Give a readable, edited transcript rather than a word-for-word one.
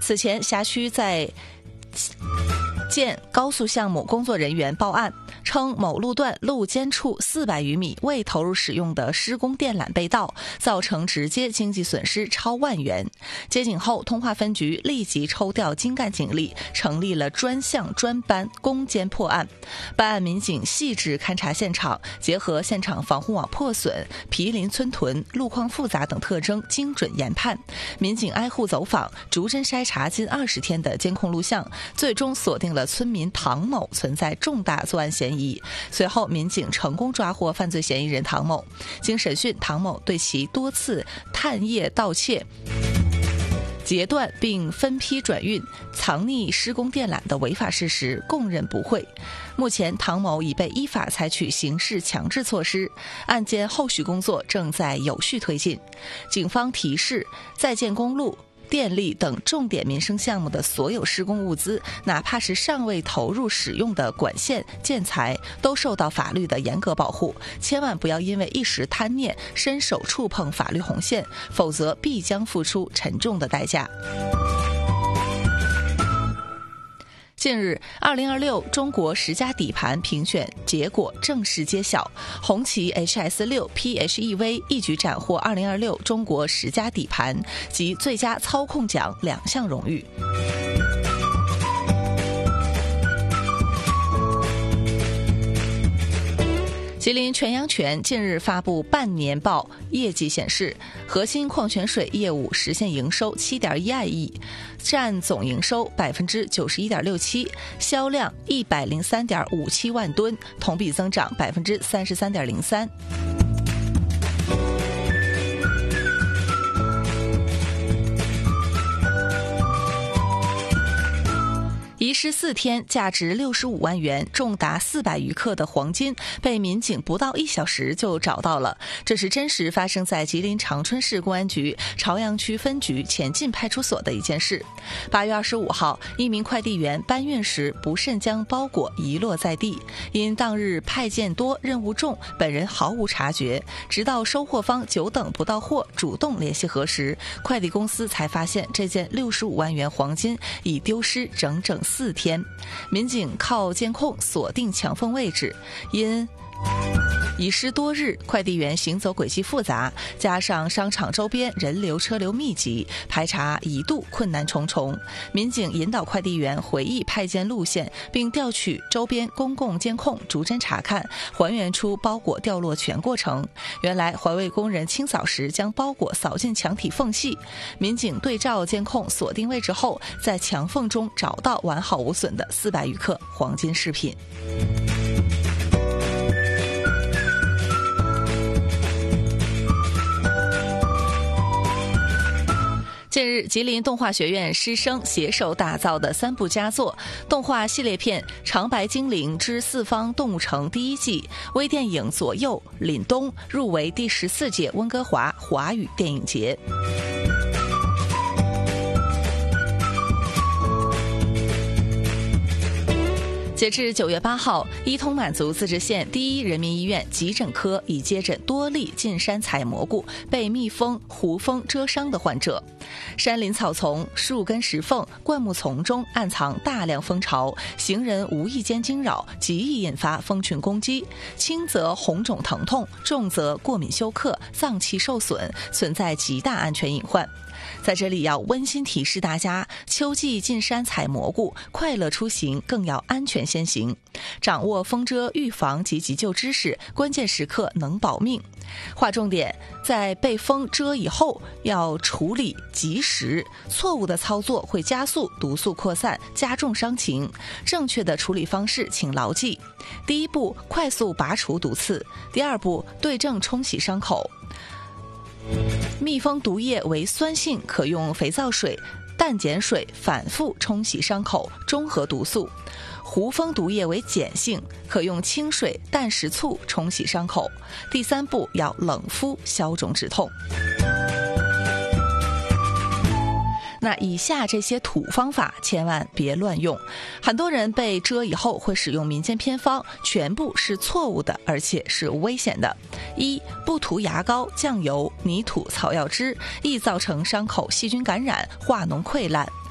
此前辖区在建高速项目工作人员报案称，某路段路肩处400余米未投入使用的施工电缆被盗，造成直接经济损失超万元。接警后，通化分局立即抽调精干警力，成立了专项专班攻坚破案。办案民警细致勘察现场，结合现场防护网破损、毗邻村屯、路况复杂等特征，精准研判。民警挨户走访，逐帧筛查近20天的监控录像，最终锁定了村民唐某存在重大作案嫌疑。随后，民警成功抓获犯罪嫌疑人唐某。经审讯，唐某对其多次探夜盗窃、截断并分批转运、藏匿施工电缆的违法事实供认不讳。目前，唐某已被依法采取刑事强制措施，案件后续工作正在有序推进。警方提示，在建公路、电力等重点民生项目的所有施工物资，哪怕是尚未投入使用的管线、建材，都受到法律的严格保护。千万不要因为一时贪念，伸手触碰法律红线，否则必将付出沉重的代价。近日，2026中国10佳底盘评选结果正式揭晓，红旗 HS6 PHEV 一举斩获2026中国10佳底盘及最佳操控奖2项荣誉。吉林全阳泉近日发布半年报业绩显示，核心矿泉水业务实现营收7.1亿，占总营收91.67%，销量103.57万吨，同比增长33.03%。遗失4天，价值65万元、重达400余克的黄金被民警不到1小时就找到了。这是真实发生在吉林长春市公安局朝阳区分局前进派出所的一件事。8月25号，一名快递员搬运时不慎将包裹遗落在地，因当日派件多、任务重，本人毫无察觉，直到收货方久等不到货，主动联系核实，快递公司才发现这件65万元黄金已丢失整整4天。民警靠监控锁定墙缝位置，因遗失多日，快递员行走轨迹复杂，加上商场周边人流车流密集，排查一度困难重重。民警引导快递员回忆派件路线，并调取周边公共监控，逐帧查看，还原出包裹掉落全过程。原来环卫工人清扫时将包裹扫进墙体缝隙，民警对照监控锁定位置后，在墙缝中找到完好无损的400余克黄金饰品。近日，吉林动画学院师生携手打造的3部佳作动画系列片《长白精灵之四方动物城》第1季微电影《左右》凛冬入围第14届温哥华华语电影节。截至9月8号，伊通满族自治县第1人民医院急诊科已接诊多例进山采蘑菇被蜜蜂、胡蜂蛰伤的患者。山林草丛、树根石缝、灌木丛中暗藏大量蜂巢，行人无意间惊扰，极易引发蜂群攻击，轻则红肿疼痛，重则过敏休克、脏器受损，存在极大安全隐患。在这里要温馨提示大家，秋季进山采蘑菇，快乐出行，更要安全先行。掌握蜂蛰预防及急救知识，关键时刻能保命。划重点，在被蜂蛰以后要处理及时，错误的操作会加速毒素扩散，加重伤情。正确的处理方式请牢记：第1步，快速拔除毒刺；第2步，对症冲洗伤口。蜜蜂毒液为酸性，可用肥皂水、淡碱水反复冲洗伤口，中和毒素。胡蜂毒液为碱性，可用清水、淡石醋冲洗伤口。第3步要冷敷消肿止痛。那以下这些土方法千万别乱用，很多人被蛰以后会使用民间偏方，全部是错误的，而且是危险的。1. 不涂牙膏、酱油、泥土、草药汁，易造成伤口细菌感染、化脓溃烂。